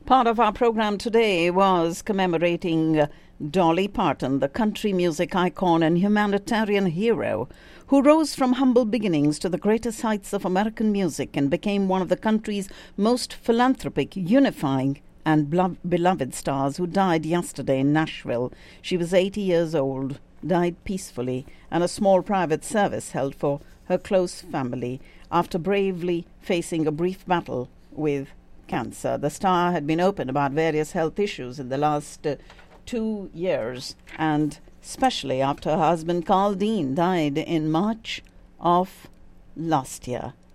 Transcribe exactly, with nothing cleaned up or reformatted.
Part of our program today was commemorating uh, Dolly Parton, the country music icon and humanitarian hero who rose from humble beginnings to the greatest heights of American music and became one of the country's most philanthropic, unifying and blo- beloved stars, who died yesterday in Nashville. She was eighty years old, died peacefully, and a small private service held for her close family after bravely facing a brief battle with cancer. The star had been open about various health issues in the last uh, two years, and especially after her husband Carl Dean died in March of last year.